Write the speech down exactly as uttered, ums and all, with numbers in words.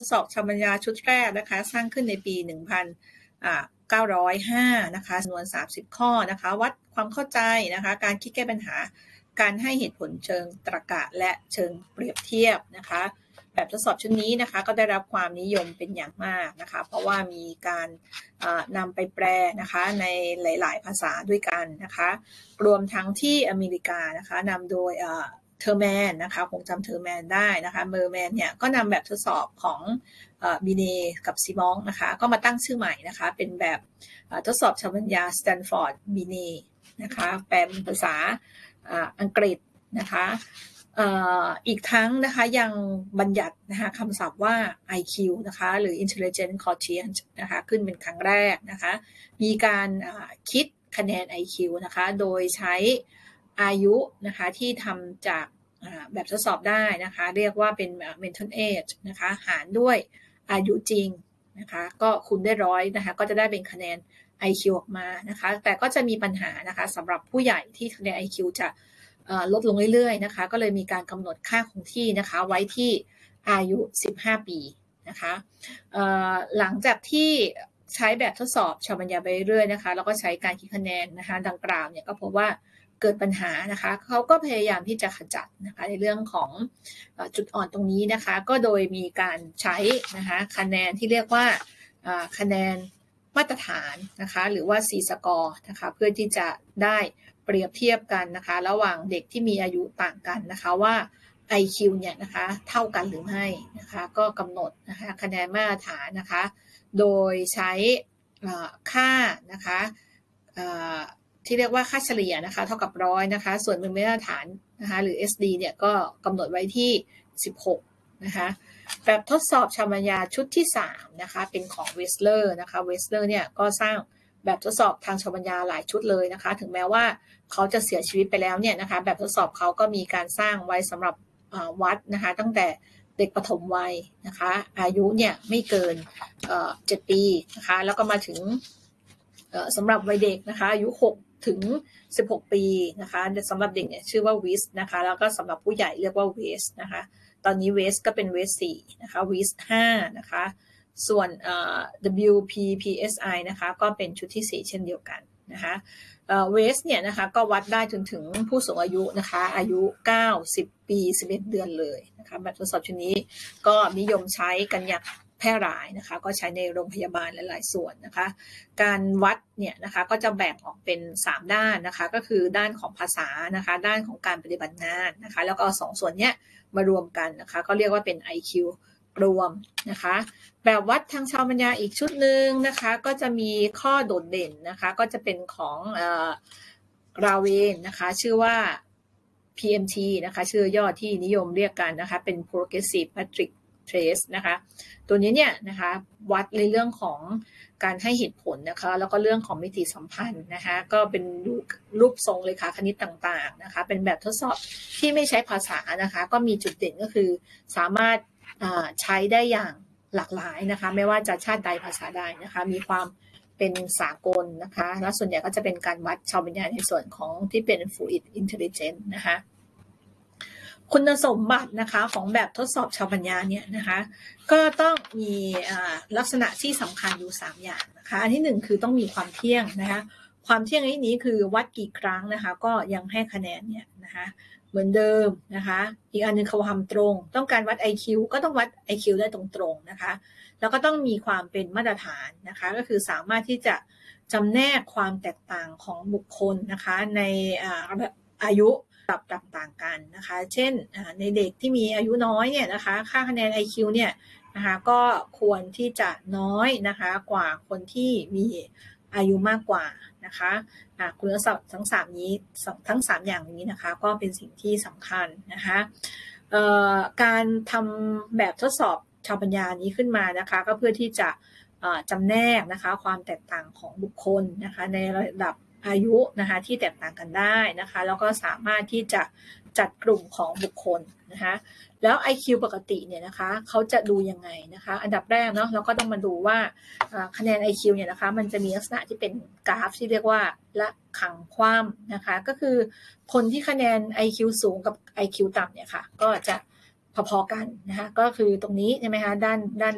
ทดสอบชาวปัญญาชุดแรกนะคะสร้างขึ้นในปี หนึ่งพันเก้าร้อยห้า นะคะจำนวน สามสิบ ข้อนะคะวัดความเข้าใจนะคะการคิดแก้ปัญหาการให้เหตุผลเชิงตรรกะและเชิงเปรียบเทียบนะคะแบบทดสอบชุดนี้นะคะก็ได้รับความนิยมเป็นอย่างมากนะคะเพราะว่ามีการนำไปแปลนะคะในหลายๆภาษาด้วยกันนะคะรวมทั้งที่อเมริกานะคะนำโดยเทอร์แมนนะคะคงจำเทอร์แมนได้นะคะเมอร์แมนเนี่ยก็นำแบบทดสอบของบีเนกับซิมองนะคะก็มาตั้งชื่อใหม่นะคะเป็นแบบทดสอบชาวปัญญาสแตนฟอร์ดบีเนนะคะแปลเป็นภาษาอังกฤษนะคะอีกทั้งนะคะยังบัญญัตินะคะคำศัพท์ว่า ไอ คิว นะคะหรือ Intelligent Quotient นะคะขึ้นเป็นครั้งแรกนะคะมีการคิดคะแนน ไอ คิว นะคะโดยใช้อายุนะคะที่ทำจากแบบทดสอบได้นะคะเรียกว่าเป็น mental age นะคะหารด้วยอายุจริงนะคะก็คูณได้ร้อยนะคะก็จะได้เป็นคะแนน ไอ คิว ออกมานะคะแต่ก็จะมีปัญหานะคะสำหรับผู้ใหญ่ที่คะแนน ไอ คิว จะลดลงเรื่อยๆนะคะก็เลยมีการกำหนดค่าคงที่นะคะไว้ที่อายุสิบห้าปีนะคะหลังจากที่ใช้แบบทดสอบชาวปัญญาไปเรื่อยๆนะคะแล้วก็ใช้การคิดคะแนนนะคะดังกล่าวเนี่ยก็พบว่าเกิดปัญหานะคะเขาก็พยายามที่จะขจัดนะคะในเรื่องของจุดอ่อนตรงนี้นะคะก็โดยมีการใช้นะคะคะแนนที่เรียกว่าคะแนนมาตรฐานนะคะหรือว่า ซี score นะคะเพื่อที่จะได้เปรียบเทียบกันนะคะระหว่างเด็กที่มีอายุต่างกันนะคะว่า ไอ คิว เนี่ยนะคะเท่ากันหรือไม่นะคะก็กำหนดนะคะคะแนนมาตรฐานนะคะโดยใช้ค่านะคะที่เรียกว่าค่าเฉลี่ยนะคะเท่ากับร้อยนะคะส่วนเป็นมาตรฐานนะคะหรือ เอส ดี เนี่ยก็กำหนดไว้ที่สิบหกนะคะแบบทดสอบชาวปัญญาชุดที่สามนะคะเป็นของเวสเลอร์นะคะเวสเลอร์เนี่ยก็สร้างแบบทดสอบทางชาวปัญญาหลายชุดเลยนะคะถึงแม้ว่าเขาจะเสียชีวิตไปแล้วเนี่ยนะคะแบบทดสอบเขาก็มีการสร้างไว้สำหรับวัดนะคะตั้งแต่เด็กปฐมวัยนะคะอายุเนี่ยไม่เกินเจ็ดปีนะคะแล้วก็มาถึงสำหรับวัยเด็กนะคะอายุหกถึงสิบหกปีนะคะสำหรับเด็กเนี่ยชื่อว่าวิสนะคะแล้วก็สำหรับผู้ใหญ่เรียกว่าเวสนะคะตอนนี้เวสก็เป็นเวสสี่นะคะวิสห้านะคะส่วน ดับเบิลยู พี พี เอส ไอ นะคะก็เป็นชุดที่สี่เช่นเดียวกันนะคะเวสเนี่ยนะคะก็วัดได้จนถึงผู้สูงอายุนะคะอายุเก้าสิบปีสิบเอ็ดเดือนเลยนะคะแบบทดสอบชุดนี้ก็นิยมใช้กันอย่างแพร่หลายนะคะก็ใช้ในโรงพยาบาลหลายๆส่วนนะคะการวัดเนี่ยนะคะก็จะแบ่งออกเป็นสามด้านนะคะก็คือด้านของภาษานะคะด้านของการปฏิบัติงานนะคะแล้วก็สองส่วนเนี้ยมารวมกันนะคะก็เรียกว่าเป็น ไอ คิว รวมนะคะแบบวัดทางชาวปัญญาอีกชุดหนึ่งนะคะก็จะมีข้อโดดเด่นนะคะก็จะเป็นของเอ่อราเวนนะคะชื่อว่า พี เอ็ม ที นะคะชื่อย่อที่นิยมเรียกกันนะคะเป็น Progressive Matrix Trace นะคะตัวนี้เนี่ยนะคะวัดในเรื่องของการให้เหตุผลนะคะแล้วก็เรื่องของมิติสัมพันธ์นะคะก็เป็นรูปทรงเลขาคณิตต่างๆนะคะเป็นแบบทดสอบที่ไม่ใช้ภาษานะคะก็มีจุดเด่นก็คือสามารถใช้ได้อย่างหลากหลายนะคะไม่ว่าจะชาติใดภาษาใดนะคะมีความเป็นสากลนะคะและส่วนใหญ่ก็จะเป็นการวัดชาวปัญญาในส่วนของที่เป็น Fluid Intelligence นะคะคุณสมบัตินะคะของแบบทดสอบชาวปัญญาเนี่ยนะคะก็ต้องมีลักษณะที่สำคัญอยู่สามอย่างนะคะอันที่หนึ่งคือต้องมีความเที่ยงนะคะความเที่ยงในนี้คือวัดกี่ครั้งนะคะก็ยังให้คะแนนเนี่ยนะคะเหมือนเดิมนะคะอีกอันนึงคือความตรงต้องการวัด ไอ คิว ก็ต้องวัด ไอ คิว ได้ตรงๆนะคะแล้วก็ต้องมีความเป็นมาตรฐานนะคะก็คือสามารถที่จะจำแนกความแตกต่างของบุคคลนะคะในอายุต่างๆกันนะคะเช่นในเด็กที่มีอายุน้อยเนี่ยนะคะค่าคะแนน ไอ คิว เนี่ยนะคะก็ควรที่จะน้อยนะคะกว่าคนที่มีอายุมากกว่านะคะคุณสมบัติทั้งสามนี้ทั้งสามอย่างนี้นะคะก็เป็นสิ่งที่สำคัญนะคะการทำแบบทดสอบชาวปัญญานี้ขึ้นมานะคะก็เพื่อที่จะจำแนกนะคะความแตกต่างของบุคคลนะคะในระดับอายุนะคะที่แตกต่างกันได้นะคะแล้วก็สามารถที่จะจัดกลุ่มของบุคคลนะคะแล้ว ไอ คิว ปกติเนี่ยนะคะเขาจะดูยังไงนะคะอันดับแรกเนาะเราก็ต้องมาดูว่าคะแนน ไอ คิว เนี่ยนะคะมันจะมีลักษณะที่เป็นกราฟที่เรียกว่าละขังคว่ำนะคะก็คือคนที่คะแนน ไอ คิว สูงกับ ไอ คิว ต่ำเนี่ยค่ะก็จะพอๆกันนะคะก็คือตรงนี้ใช่ไหมคะด้านด้าน